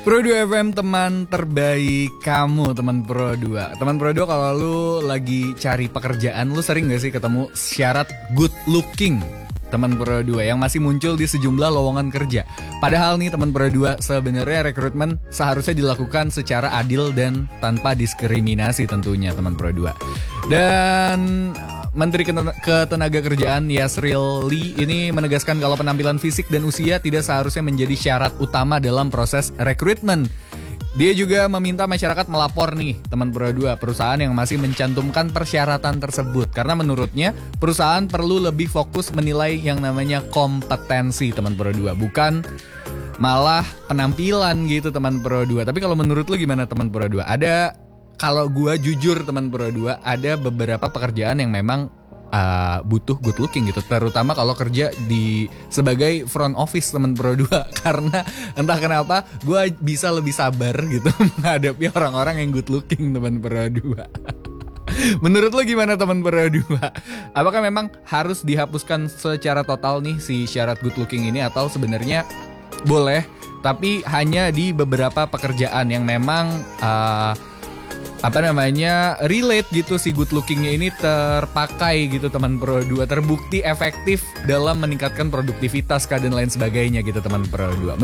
Pro 2 FM, teman terbaik kamu, teman Pro 2. Teman Pro 2, kalau lu lagi cari pekerjaan, lu sering gak sih ketemu syarat good looking teman Pro 2 yang masih muncul di sejumlah lowongan kerja? Padahal nih teman Pro 2, sebenarnya rekrutmen seharusnya dilakukan secara adil dan tanpa diskriminasi tentunya teman Pro 2. Dan Menteri Ketenagakerjaan Yasril Lee ini menegaskan kalau penampilan fisik dan usia tidak seharusnya menjadi syarat utama dalam proses rekrutmen. Dia juga meminta masyarakat melapor nih, teman Pro 2, perusahaan yang masih mencantumkan persyaratan tersebut. Karena menurutnya perusahaan perlu lebih fokus menilai yang namanya kompetensi, teman Pro 2, bukan malah penampilan gitu teman Pro 2. Tapi kalau menurut lu gimana teman Pro 2? Kalau gue jujur teman Pro 2, ada beberapa pekerjaan yang memang butuh good looking gitu. Terutama kalau kerja sebagai front office teman Pro 2. Karena entah kenapa gue bisa lebih sabar gitu menghadapi orang-orang yang good looking teman Pro 2. Menurut lo gimana teman Pro 2? Apakah memang harus dihapuskan secara total nih si syarat good looking ini, atau sebenarnya boleh tapi hanya di beberapa pekerjaan yang memang relate gitu, si good lookingnya ini terpakai gitu teman Pro 2, terbukti efektif dalam meningkatkan produktivitas dan lain sebagainya gitu teman Pro 2.